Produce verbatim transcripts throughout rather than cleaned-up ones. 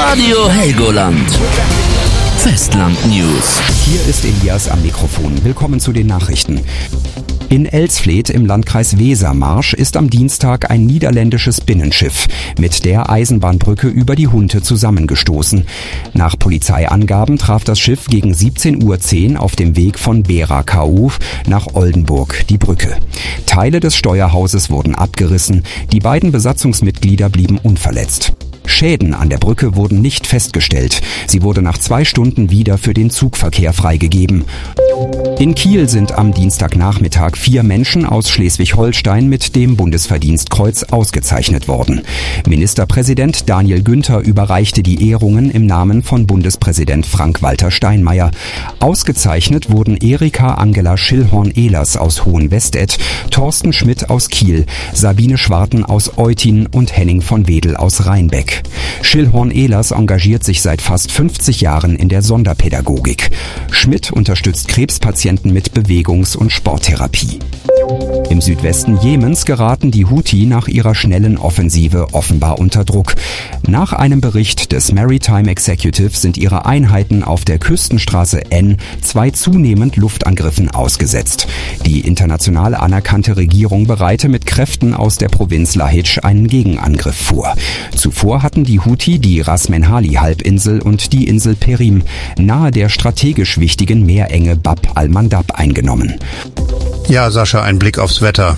Radio Helgoland. Festland News. Hier ist Elias am Mikrofon. Willkommen zu den Nachrichten. In Elsfleth im Landkreis Wesermarsch ist am Dienstag ein niederländisches Binnenschiff mit der Eisenbahnbrücke über die Hunte zusammengestoßen. Nach Polizeiangaben traf das Schiff gegen siebzehn Uhr zehn auf dem Weg von Bera-Kauf nach Oldenburg die Brücke. Teile des Steuerhauses wurden abgerissen, die beiden Besatzungsmitglieder blieben unverletzt. Schäden an der Brücke wurden nicht festgestellt. Sie wurde nach zwei Stunden wieder für den Zugverkehr freigegeben. In Kiel sind am Dienstagnachmittag vier Menschen aus Schleswig-Holstein mit dem Bundesverdienstkreuz ausgezeichnet worden. Ministerpräsident Daniel Günther überreichte die Ehrungen im Namen von Bundespräsident Frank-Walter Steinmeier. Ausgezeichnet wurden Erika Angela Schillhorn-Ehlers aus Hohenwestedt, Thorsten Schmidt aus Kiel, Sabine Schwarten aus Eutin und Henning von Wedel aus Rheinbeck. Schillhorn-Ehlers engagiert sich seit fast fünfzig Jahren in der Sonderpädagogik. Schmidt unterstützt Krebspatienten mit Bewegungs- und Sporttherapie. Im Südwesten Jemens geraten die Houthi nach ihrer schnellen Offensive offenbar unter Druck. Nach einem Bericht des Maritime Executive sind ihre Einheiten auf der Küstenstraße N zwei zunehmend Luftangriffen ausgesetzt. Die international anerkannte Regierung bereite mit Kräften aus der Provinz Lahitsch einen Gegenangriff vor. Zuvor hatten die Houthi die Ras-Menhali-Halbinsel und die Insel Perim nahe der strategisch wichtigen Meerenge Bab al-Mandab eingenommen. Ja, Sascha, ein Blick aufs Wetter.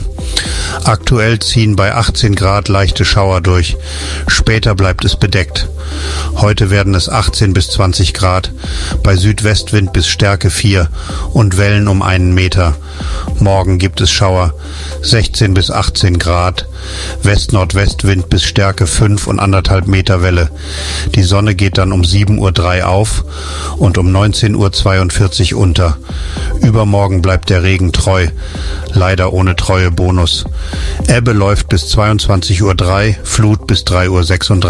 Aktuell ziehen bei achtzehn Grad leichte Schauer durch. Später bleibt es bedeckt. Heute werden es achtzehn bis zwanzig Grad, bei Südwestwind bis Stärke vier und Wellen um einen Meter. Morgen gibt es Schauer, sechzehn bis achtzehn Grad, West-Nordwestwind bis Stärke fünf und anderthalb Meter Welle. Die Sonne geht dann um sieben Uhr drei auf und um neunzehn Uhr zweiundvierzig unter. Übermorgen bleibt der Regen treu, leider ohne Treuebonus. Ebbe läuft bis zweiundzwanzig Uhr drei, Flut bis drei Uhr sechsunddreißig.